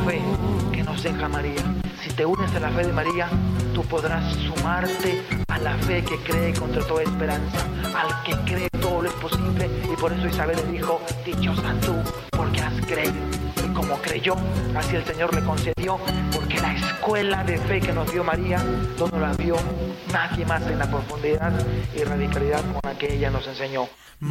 fe que nos deja María. Si te unes a la fe de María, tú podrás sumarte a la fe que cree contra toda esperanza, al que cree todo lo es posible. Y por eso Isabel le dijo: dichosa tú, porque has creído. Y como creyó, así el Señor le concedió, porque la escuela de fe que nos dio María no nos la dio nadie más en la profundidad y radicalidad con la que ella nos enseñó.